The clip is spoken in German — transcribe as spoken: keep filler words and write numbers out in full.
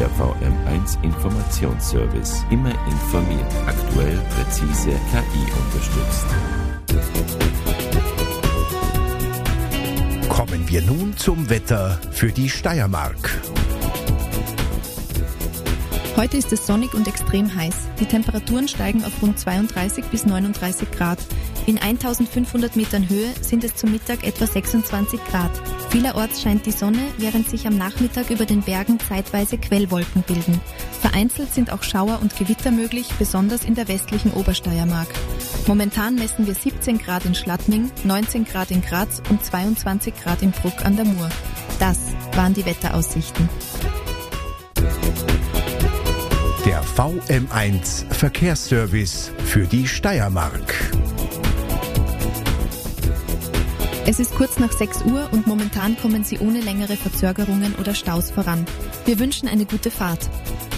Der V M eins Informationsservice. Immer informiert, aktuell, präzise, K I unterstützt. Kommen wir nun zum Wetter für die Steiermark. Heute ist es sonnig und extrem heiß. Die Temperaturen steigen auf rund zweiunddreißig bis neununddreißig Grad. In eintausendfünfhundert Metern Höhe sind es zum Mittag etwa sechsundzwanzig Grad. Vielerorts scheint die Sonne, während sich am Nachmittag über den Bergen zeitweise Quellwolken bilden. Vereinzelt sind auch Schauer und Gewitter möglich, besonders in der westlichen Obersteiermark. Momentan messen wir siebzehn Grad in Schladming, neunzehn Grad in Graz und zweiundzwanzig Grad in Bruck an der Mur. Das waren die Wetteraussichten. Der V M eins Verkehrsservice für die Steiermark. Es ist kurz nach sechs Uhr und momentan kommen Sie ohne längere Verzögerungen oder Staus voran. Wir wünschen eine gute Fahrt.